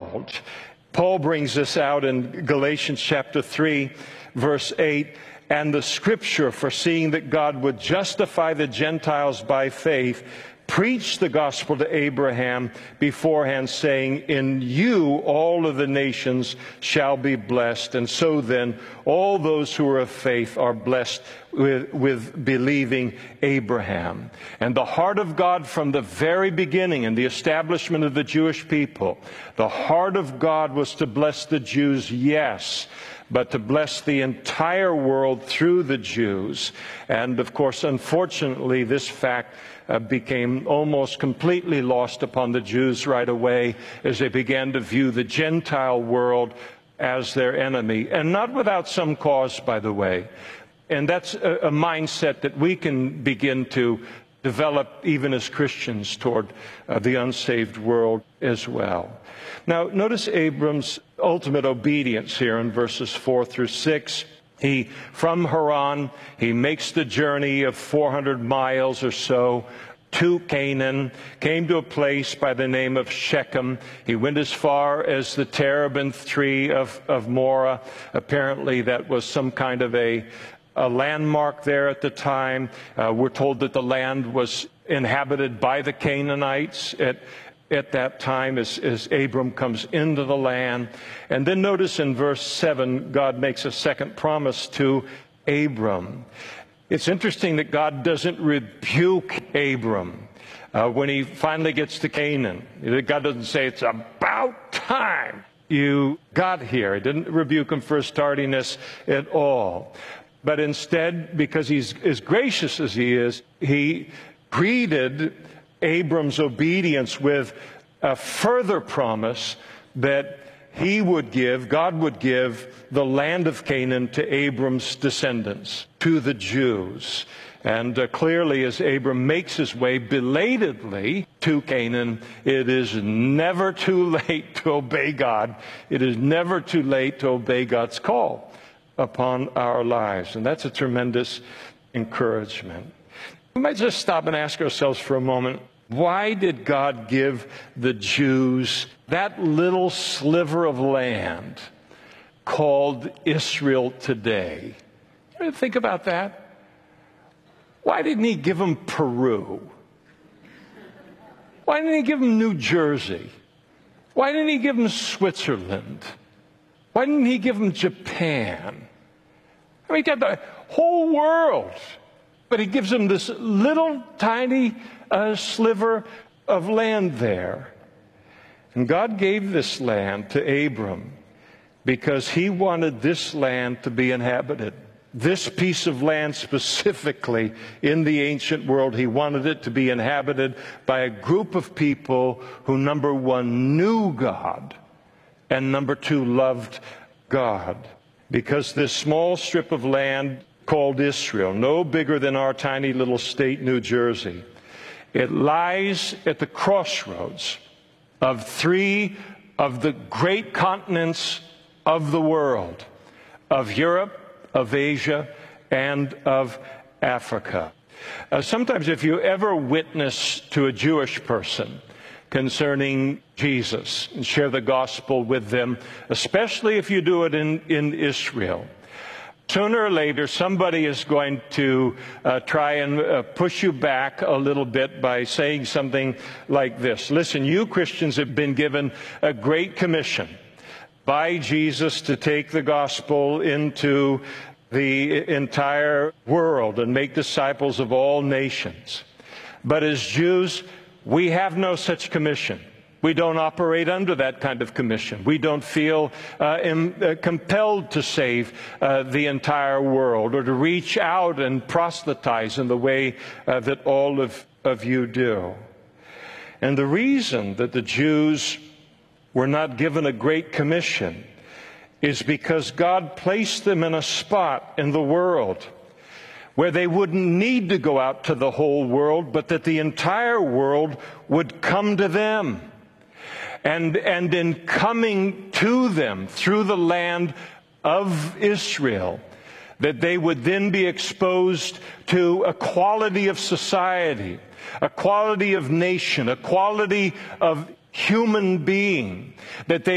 world. Paul brings this out in Galatians chapter 3, verse 8. And the scripture, foreseeing that God would justify the Gentiles by faith, preached the gospel to Abraham beforehand, saying, in you all of the nations shall be blessed. And so then, all those who are of faith are blessed with believing Abraham. And the heart of God from the very beginning in the establishment of the Jewish people, the heart of God was to bless the Jews, yes, but to bless the entire world through the Jews. And of course, unfortunately, this fact became almost completely lost upon the Jews right away as they began to view the Gentile world as their enemy. And not without some cause, by the way. And that's a mindset that we can begin to develop even as Christians toward the unsaved world as well. Now, notice Abram's ultimate obedience here in verses 4 through 6. From Haran, he makes the journey of 400 miles or so to Canaan, came to a place by the name of Shechem. He went as far as the terebinth tree of Moreh. Apparently that was some kind of a landmark there at the time. We're told that the land was inhabited by the Canaanites at that time as Abram comes into the land. And then notice in verse 7, God makes a second promise to Abram. It's interesting that God doesn't rebuke Abram when he finally gets to Canaan. God doesn't say, it's about time you got here. He didn't rebuke him for his tardiness at all. But instead, because he's as gracious as he is, he greeted Abram's obedience with a further promise that God would give the land of Canaan to Abram's descendants, to the Jews. And clearly, as Abram makes his way belatedly to Canaan, it is never too late to obey God. It is never too late to obey God's call upon our lives. And that's a tremendous encouragement. We might just stop and ask ourselves for a moment, why did God give the Jews that little sliver of land called Israel today? You ever think about that? Why didn't he give them Peru? Why didn't he give them New Jersey? Why didn't he give them Switzerland? Why didn't he give them Japan? I mean, he got the whole world. But he gives them this little tiny sliver of land there. And God gave this land to Abram because he wanted this land to be inhabited. This piece of land specifically in the ancient world, he wanted it to be inhabited by a group of people who, number one, knew God, and number two, loved God. Because this small strip of land called Israel, no bigger than our tiny little state, New Jersey, it lies at the crossroads of three of the great continents of the world, of Europe, of Asia, and of Africa. Sometimes if you ever witness to a Jewish person concerning Jesus and share the gospel with them, especially if you do it in Israel, sooner or later, somebody is going to try and push you back a little bit by saying something like this. Listen, you Christians have been given a great commission by Jesus to take the gospel into the entire world and make disciples of all nations. But as Jews, we have no such commission. We don't operate under that kind of commission. We don't feel compelled to save the entire world or to reach out and proselytize in the way that all of you do. And the reason that the Jews were not given a great commission is because God placed them in a spot in the world where they wouldn't need to go out to the whole world, but that the entire world would come to them. And in coming to them through the land of Israel, that they would then be exposed to a quality of society, a quality of nation, a quality of human being, that they